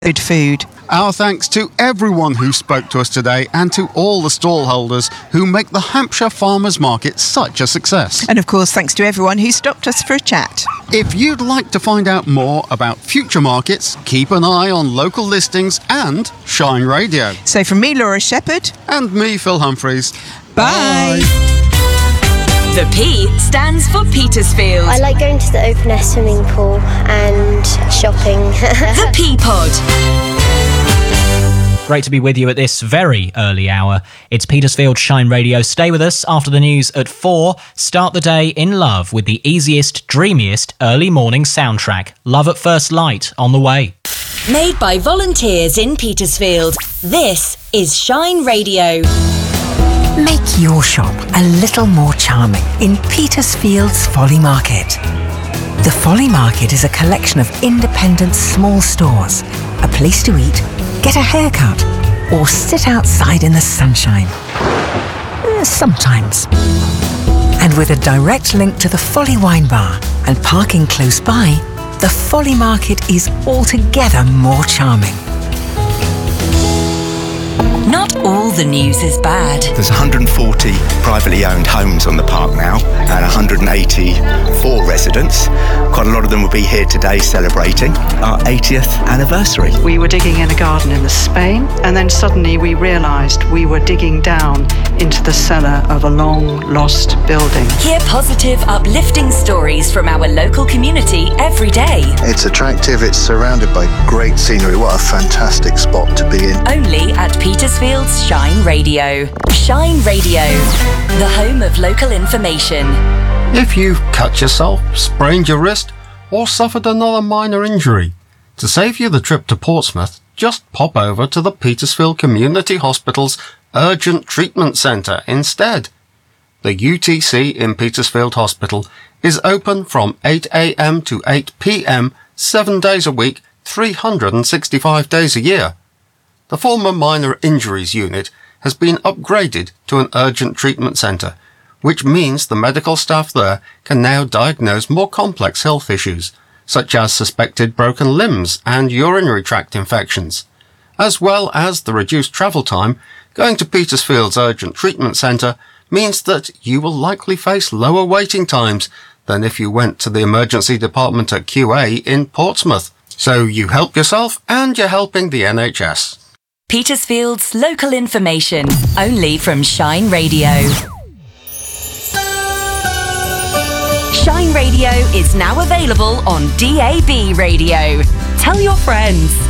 good food. Our thanks to everyone who spoke to us today and to all the stallholders who make the Hampshire Farmers Market such a success. And of course, thanks to everyone who stopped us for a chat. If you'd like to find out more about future markets, keep an eye on local listings and Shine Radio. So from me, Laura Shepherd. And me, Phil Humphreys. Bye. The P stands for Petersfield. I like going to the open air swimming pool and shopping. The P-Pod. Great to be with you at this very early hour. It's Petersfield Shine Radio. Stay with us after the news at 4. Start the day in love with the easiest, dreamiest early morning soundtrack. Love at First Light on the way. Made by volunteers in Petersfield. This is Shine Radio. Make your shop a little more charming in Petersfield's Folly Market. The Folly Market is a collection of independent small stores, a place to eat, get a haircut, or sit outside in the sunshine. Sometimes. And with a direct link to the Folly Wine Bar and parking close by, the Folly Market is altogether more charming. Not all the news is bad. There's 140 privately owned homes on the park now and 184 residents. Quite a lot of them will be here today celebrating our 80th anniversary. We were digging in a garden in the Spain, and then suddenly we realised we were digging down into the cellar of a long-lost building. Hear positive, uplifting stories from our local community every day. It's attractive, it's surrounded by great scenery. What a fantastic spot to be in. Only at Petersfield's Shine Radio. Shine Radio, the home of local information. If you've cut yourself, sprained your wrist, or suffered another minor injury, to save you the trip to Portsmouth, just pop over to the Petersfield Community Hospital's Urgent Treatment Centre instead. The UTC in Petersfield Hospital is open from 8 a.m. to 8 p.m. 7 days a week, 365 days a year. The former Minor Injuries Unit has been upgraded to an urgent treatment centre, which means the medical staff there can now diagnose more complex health issues, such as suspected broken limbs and urinary tract infections. As well as the reduced travel time, going to Petersfield's Urgent Treatment Centre means that you will likely face lower waiting times than if you went to the emergency department at QA in Portsmouth. So you help yourself and you're helping the NHS. Petersfield's local information, only from Shine Radio. Shine Radio is now available on DAB Radio. Tell your friends.